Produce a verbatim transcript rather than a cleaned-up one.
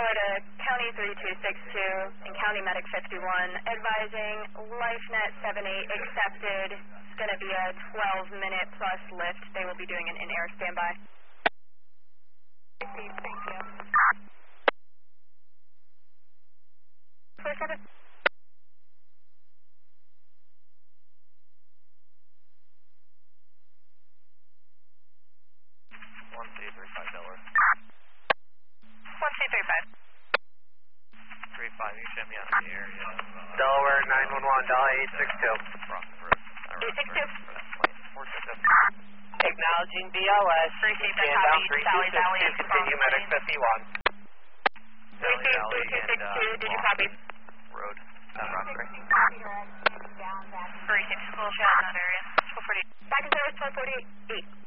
Florida, County three two six two and County Medic fifty-one, advising LifeNet seven eight accepted. It's going to be a twelve minute plus lift. They will be doing an in-air standby. Thank you. Four seven. One two three five Delaware. One two three five. Three five. You should be on the area. Delaware nine one one. Dollar eight six two. Eight six two. Four six seven. Acknowledging B L S. Receive Stand that down copy. three two Sally six Valley two. is Continue from Medic fifty-one. Receive three two six two. Did you copy? Road. At Roxbury. Three six. School shut in that area. School forty. Back in service twelve forty-eight.